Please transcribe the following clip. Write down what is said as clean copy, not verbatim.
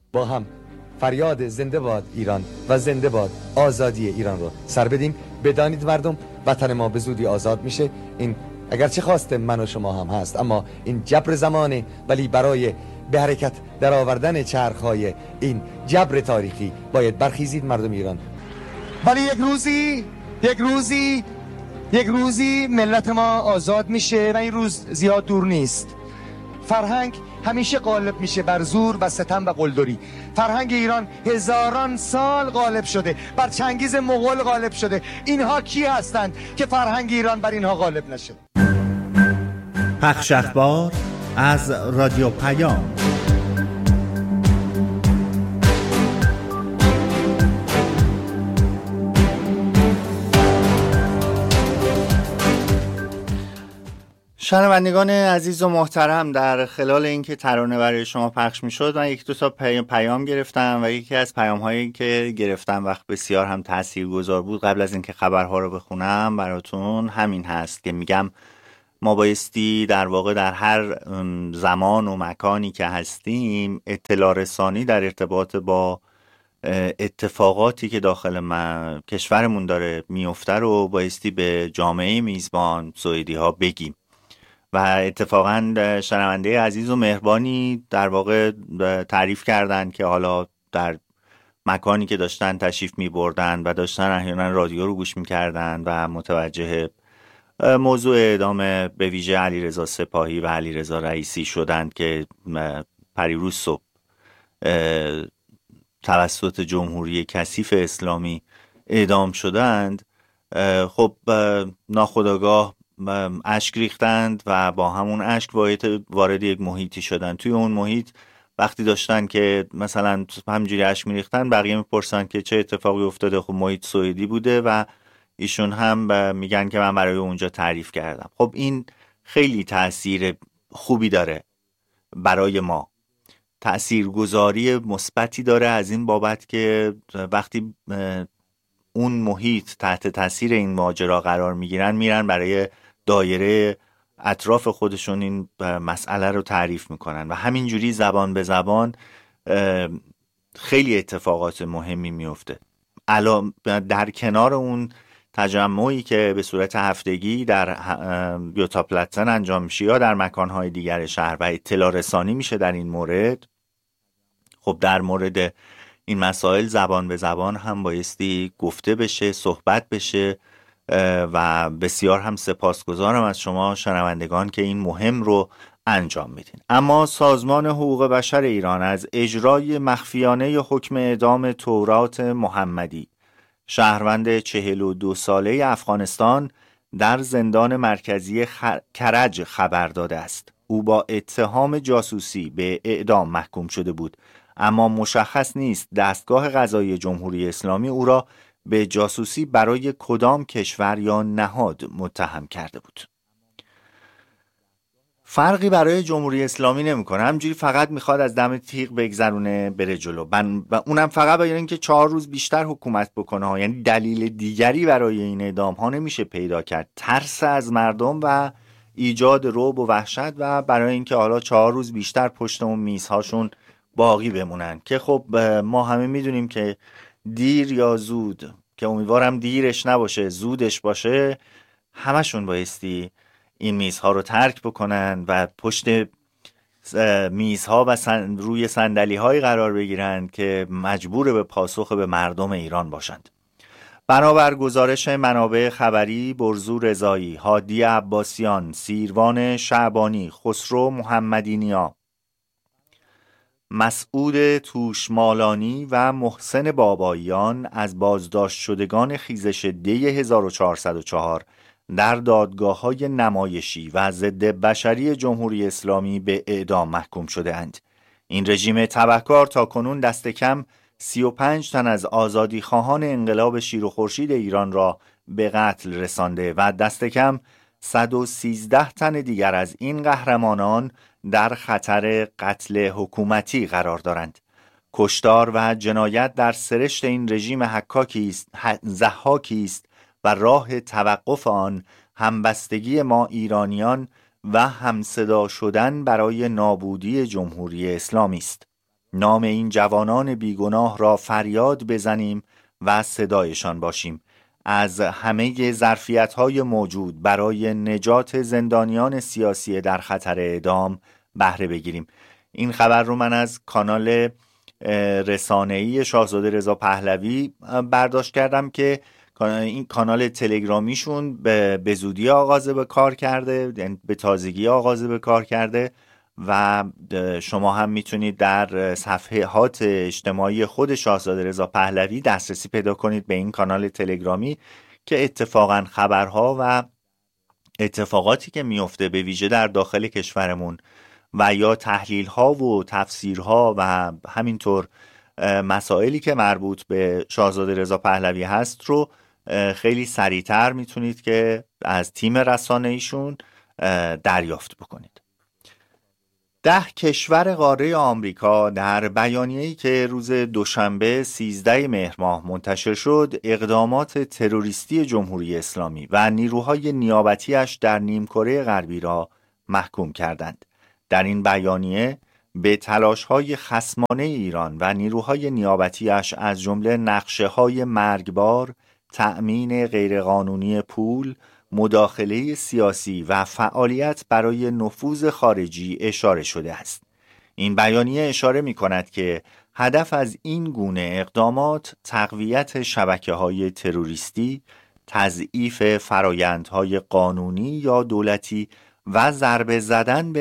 با هم فریاد زنده باد ایران و زنده باد آزادی ایران رو سر بدیم. بدانید مردم، وطن ما به زودی آزاد میشه. این اگرچه خواست من و شما هم هست، اما این جبر زمانه، ولی برای به حرکت در آوردن چرخهای این جبر تاریخی باید برخیزید مردم ایران. ولی یک روزی ملت ما آزاد میشه و این روز زیاد دور نیست. فرهنگ همیشه غالب میشه بر زور و ستم و قلدری. فرهنگ ایران هزاران سال غالب شده، بر چنگیز مغول غالب شده. اینها کی هستند که فرهنگ ایران بر اینها غالب نشه؟ پخش اخبار از رادیو پیام. شنوندگان عزیز و محترم، در خلال اینکه ترانه برای شما پخش میشد من یک دو تا پیام گرفتم و یکی از پیام هایی که گرفتم وقت بسیار هم تاثیرگذار بود قبل از اینکه خبرها رو بخونم براتون همین هست که میگم ما بایستی در واقع در هر زمان و مکانی که هستیم اطلاع رسانی در ارتباط با اتفاقاتی که داخل کشورمون داره میفته رو بایستی به جامعه میزبان سوئدی ها بگیم. و اتفاقا شنونده عزیز و مهربانی در واقع تعریف کردن که حالا در مکانی که داشتن تشریف می بردن و داشتن احیانا رادیو رو گوش می کردن و متوجه موضوع اعدام به ویژه علیرضا سپاهی و علیرضا رئیسی شدند که پریروز صبح توسط جمهوری کثیف اسلامی اعدام شدند. خب ناخودآگاه اشک ریختند و با همون اشک وارد یک محیطی شدن. توی اون محیط وقتی داشتن که مثلا همجوری اشک میریختن بقیه میپرسن که چه اتفاقی افتاده. خب محیط سوئدی بوده و ایشون هم میگن که من برای اونجا تعریف کردم. خب این خیلی تأثیر خوبی داره برای ما، تأثیرگذاری مثبتی داره از این بابت که وقتی اون محیط تحت تأثیر این ماجرا قرار میگیرن میرن برای دایره اطراف خودشون این مسئله رو تعریف میکنن و همینجوری زبان به زبان خیلی اتفاقات مهمی میفته. در کنار اون تجمعی که به صورت هفتگی در یوتا پلاتزن انجام میشه یا در مکانهای دیگر شهر و اطلاع رسانی میشه در این مورد، خب در مورد این مسائل زبان به زبان هم بایستی گفته بشه، صحبت بشه و بسیار هم سپاسگزارم از شما شنوندگان که این مهم رو انجام میدین. اما سازمان حقوق بشر ایران از اجرای مخفیانه حکم اعدام تورات محمدی، شهروند 42 ساله افغانستان، در زندان مرکزی کرج خبر داده است. او با اتهام جاسوسی به اعدام محکوم شده بود، اما مشخص نیست دستگاه قضایی جمهوری اسلامی او را به جاسوسی برای کدام کشور یا نهاد متهم کرده بود. فرقی برای جمهوری اسلامی نمیکنه، همجوری فقط میخواد از دم تیغ بگذرونه بره جلو و اونم فقط برای اینکه 4 روز بیشتر حکومت بکنه. یعنی دلیل دیگری برای این اعدام ها نمیشه پیدا کرد. ترس از مردم و ایجاد رعب و وحشت و برای اینکه حالا 4 روز بیشتر پشت اون میزهاشون باقی بمونن که خب ما همه میدونیم که دیر یا زود، که امیدوارم دیرش نباشه زودش باشه، همشون بایستی این میزها رو ترک بکنن و پشت میزها و روی صندلی‌های قرار بگیرن که مجبور به پاسخ به مردم ایران باشند. بنابر گزارش منابع خبری، برزو رضایی، هادی عباسیان، سیروان شعبانی، خسرو محمدی نیا، مسعود توشمالانی و محسن باباییان از بازداشت شدگان خیزش دی 1404 در دادگاه‌های نمایشی و ضد بشری جمهوری اسلامی به اعدام محکوم شده اند. این رژیم تبهکار تاکنون دست کم 35 تن از آزادیخواهان انقلاب شیر و خورشید ایران را به قتل رسانده و دست کم 113 تن دیگر از این قهرمانان در خطر قتل حکومتی قرار دارند. کشتار و جنایت در سرشت این رژیم ضحاکی است و راه توقف آن همبستگی ما ایرانیان و همصدا شدن برای نابودی جمهوری اسلامی است. نام این جوانان بیگناه را فریاد بزنیم و صدایشان باشیم. از همه ظرفیت‌های موجود برای نجات زندانیان سیاسی در خطر اعدام بهره بگیریم. این خبر رو من از کانال رسانه‌ای شاهزاده رضا پهلوی برداشت کردم که این کانال تلگرامیشون به زودی آغاز به کار کرده، به تازگی آغاز به کار کرده و شما هم میتونید در صفحات اجتماعی خود شاهزاده رضا پهلوی دسترسی پیدا کنید به این کانال تلگرامی که اتفاقا خبرها و اتفاقاتی که میفته به ویژه در داخل کشورمون و یا تحلیل‌ها و تفسیرها و همینطور مسائلی که مربوط به شاهزاده رضا پهلوی هست رو خیلی سریعتر میتونید که از تیم رسانه‌ایشون دریافت بکنید. 10 کشور قاره آمریکا در بیانیه‌ای که روز دوشنبه 13 مهر ماه منتشر شد، اقدامات تروریستی جمهوری اسلامی و نیروهای نیابتی‌اش در نیمکره غربی را محکوم کردند. در این بیانیه به تلاش‌های خصمانه ایران و نیروهای نیابتی‌اش از جمله نقشه‌های مرگبار، تأمین غیرقانونی پول، مداخله سیاسی و فعالیت برای نفوذ خارجی اشاره شده است. این بیانیه اشاره می‌کند که هدف از این گونه اقدامات تقویت شبکه‌های تروریستی، تضعیف فرآیندهای قانونی یا دولتی و ضربه زدن به